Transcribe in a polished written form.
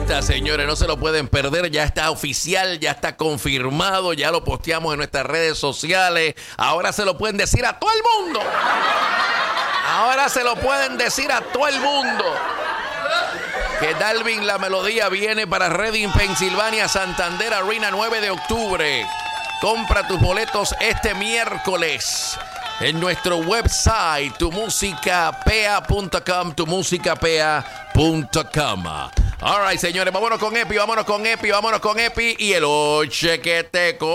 está, señores, no se lo pueden perder, ya está oficial, ya está confirmado, ya lo posteamos en nuestras redes sociales, ahora se lo pueden decir a todo el mundo. Ahora se lo pueden decir a todo el mundo. Que Dalvin La Melodía viene para Reading, Pensilvania, Santander Arena, 9 de octubre. Compra tus boletos este miércoles en nuestro website, tumusicapea.com, tumusicapea.com. All right, señores, vámonos con Epi y el Oche que te